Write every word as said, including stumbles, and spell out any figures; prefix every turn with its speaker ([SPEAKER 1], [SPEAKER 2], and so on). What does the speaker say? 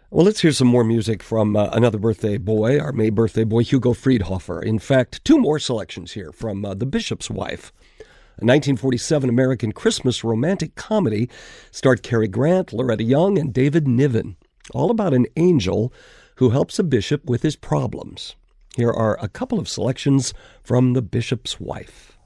[SPEAKER 1] Well, let's hear some more music from uh, another birthday boy, our May birthday boy, Hugo Friedhofer. In fact, two more selections here from uh, The Bishop's Wife. A nineteen forty-seven American Christmas romantic comedy starred Cary Grant, Loretta Young, and David Niven, all about an angel who helps a bishop with his problems. Here are a couple of selections from The Bishop's Wife.